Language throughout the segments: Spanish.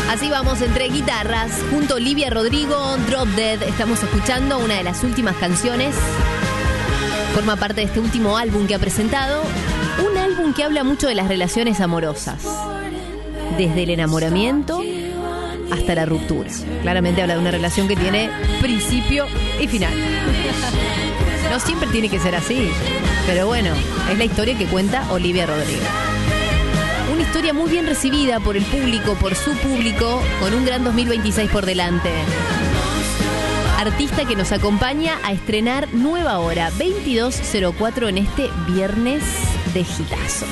Así vamos entre guitarras, junto a Olivia Rodrigo, Drop Dead. Estamos escuchando una de las últimas canciones. Forma parte de este último álbum que ha presentado. Un álbum que habla mucho de las relaciones amorosas. Desde el enamoramiento hasta la ruptura. Claramente habla de una relación que tiene principio y final. No siempre tiene que ser así. Pero bueno, es la historia que cuenta Olivia Rodrigo. Una historia muy bien recibida por el público, por su público, con un gran 2026 por delante. Artista que nos acompaña a estrenar nueva hora, 22:04 en este viernes de hitazos.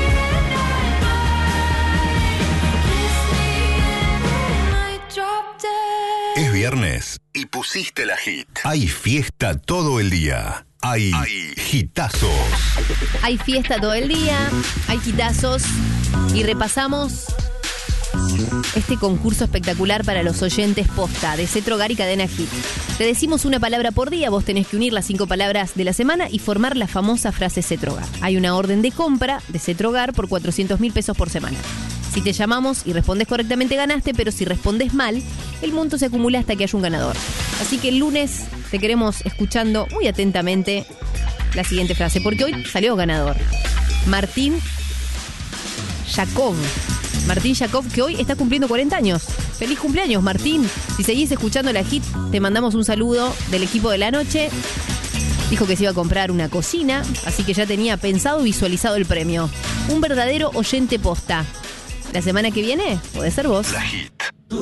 Es viernes y pusiste la hit. Hay fiesta todo el día. Hay hitazos. Hay fiesta todo el día, hay hitazos y repasamos este concurso espectacular para los oyentes posta de Cetrogar y Cadena Hit. Te decimos una palabra por día, vos tenés que unir las 5 palabras de la semana y formar la famosa frase Cetrogar. Hay una orden de compra de Cetrogar por 400.000 pesos por semana. Si te llamamos y respondes correctamente ganaste, pero si respondes mal, el monto se acumula hasta que haya un ganador. Así que el lunes te queremos escuchando muy atentamente la siguiente frase, porque hoy salió ganador. Martín Jacob, que hoy está cumpliendo 40 años. ¡Feliz cumpleaños, Martín! Si seguís escuchando la hit, te mandamos un saludo del equipo de la noche. Dijo que se iba a comprar una cocina, así que ya tenía pensado y visualizado el premio. Un verdadero oyente posta. La semana que viene, puede ser vos. La hit.